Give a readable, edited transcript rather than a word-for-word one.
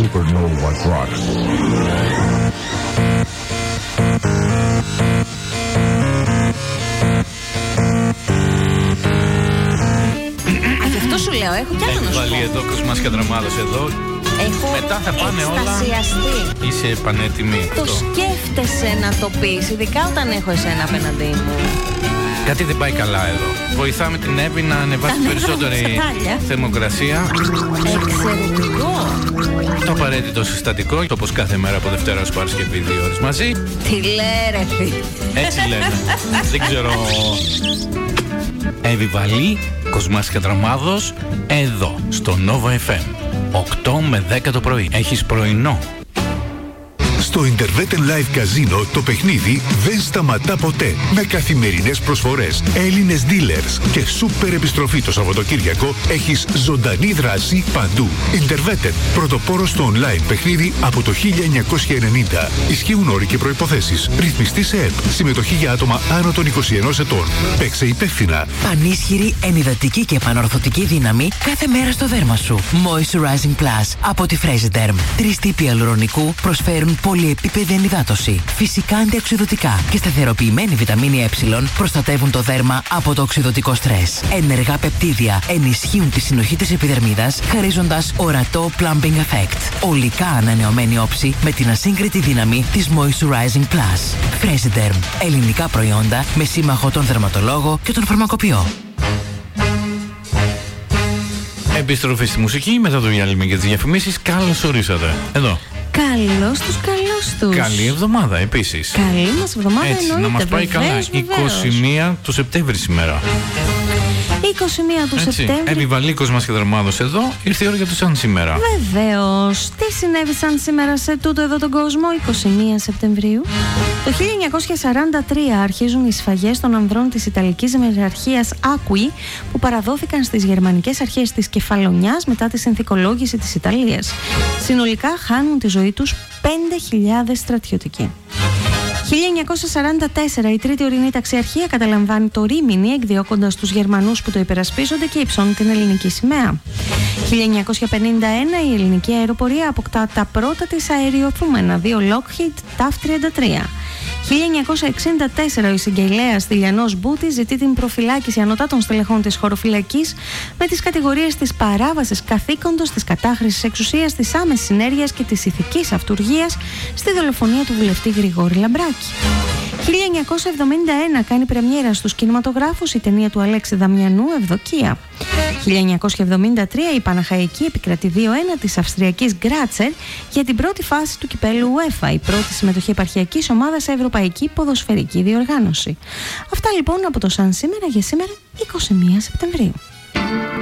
Supernova Rocks. Αυτό σου λέω, έχω κι άλλο να σου πω. Βάλει εδώ Κοσμάς και Δραμάδος εδώ. Έχω μετά θα πάνε εκστασιαστεί. Όλα. Είσαι πανέτοιμη. Το σκέφτεσαι να το πεις, ειδικά όταν έχω εσένα απέναντί μου. Κάτι δεν πάει καλά εδώ. Βοηθάμε την Εύη να ανεβάσει περισσότερη θερμοκρασία. Εξαιρετικό. Το απαραίτητο συστατικό, όπως κάθε μέρα από Δευτέρα ως Παρασκευή 2 ώρες μαζί. Τι λέει ρε. Έτσι λένε. Δεν ξέρω. Εύη Βαλή, Κοσμάς και Δραμάδος, εδώ στο Nova FM 8 με 10 το πρωί. Έχεις πρωινό. Στο Interveten Live Casino το παιχνίδι δεν σταματά ποτέ. Με καθημερινές προσφορές, Έλληνες dealers και σούπερ επιστροφή το Σαββατοκύριακο, έχεις ζωντανή δράση παντού. Interveten, πρωτοπόρος στο online παιχνίδι από το 1990. Ισχύουν όροι και προϋποθέσεις. Ρυθμιστή σε ΕΠ. Συμμετοχή για άτομα άνω των 21 ετών. Παίξε υπεύθυνα. Πανίσχυρη, ενυδατική και επανορθωτική δύναμη κάθε μέρα στο δέρμα σου. Moisturizing Plus από τη Fresiderm. 3 τύποι αλουρονικού προσφέρουν πολυεπίπεδη ενυδάτωση. Φυσικά αντιοξειδωτικά και σταθεροποιημένη βιταμίνη Ε προστατεύουν το δέρμα από το οξειδωτικό στρες. Ενεργά πεπτίδια ενισχύουν τη συνοχή της επιδερμίδας, χαρίζοντας ορατό plumping effect. Ολικά ανανεωμένη όψη με την ασύγκριτη δύναμη της Moisturizing Plus. Fresiderm. Ελληνικά προϊόντα με σύμμαχο τον δερματολόγο και τον φαρμακοποιό. Επιστροφή στη μουσική μετά το διάλειμμα και τις διαφημίσεις. Καλώς ορίσατε. Εδώ. Καλώς τους. Καλή εβδομάδα επίσης. Καλή μας εβδομάδα. Έτσι, εννοείται, να μας πάει βεβαίως, καλά. βεβαίως. 21 του Σεπτέμβρη σήμερα. 21 του Σεπτέμβρη. Εύη Βαλή, Κοσμάς και Δραμάδος εδώ. Ήρθε η ώρα για το σαν σήμερα. Βεβαίως. Τι συνέβη σαν σήμερα σε τούτο εδώ τον κόσμο? 21 Σεπτεμβρίου. Το 1943 αρχίζουν οι σφαγές των ανδρών της Ιταλικής Μεραρχίας Άκουι που παραδόθηκαν στις γερμανικές αρχές της Κεφαλονιάς μετά τη συνθηκολόγηση της Ιταλίας. Συνολικά χάνουν τη ζωή τους 5.000 στρατιωτικοί. 1944 η Τρίτη Ορεινή Ταξιαρχία καταλαμβάνει το Ρήμινι, εκδιώκοντας τους Γερμανούς που το υπερασπίζονται και υψώνουν την ελληνική σημαία. 1951 η ελληνική αεροπορία αποκτά τα πρώτα της αεριοθούμενα 2 Lockheed TAF-33. 1964 ο εισαγγελέας Τηλιανός Μπούτης ζητεί την προφυλάκηση ανωτάτων στελεχών της χωροφυλακής με τις κατηγορίες της παράβασης καθήκοντος, της κατάχρησης εξουσίας, της άμεσης συνέργειας και της ηθικής αυτουργίας στη δολοφονία του βουλευτή Γρηγόρη Λαμπράκη. 1971 κάνει πρεμιέρα στους κινηματογράφους η ταινία του Αλέξη Δαμιανού «Ευδοκία». 1973 η Παναχαϊκή επικρατεί 2-1 της Αυστριακής Γκράτσερ για την πρώτη φάση του κυπέλλου UEFA, η πρώτη συμμετοχή επαρχιακής ομάδας σε ευρωπαϊκή ποδοσφαιρική διοργάνωση. Αυτά λοιπόν από το σαν σήμερα για σήμερα 21 Σεπτεμβρίου.